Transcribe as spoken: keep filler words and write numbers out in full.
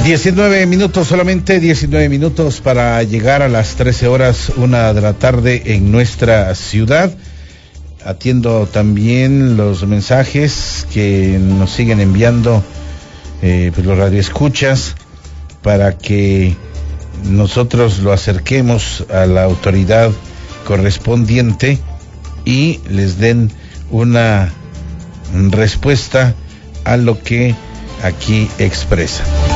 diecinueve minutos solamente, diecinueve minutos para llegar a las trece horas, una de la tarde en nuestra ciudad. Atiendo también los mensajes que nos siguen enviando eh, pues los radioescuchas para que nosotros lo acerquemos a la autoridad correspondiente y les den una respuesta a lo que aquí expresa.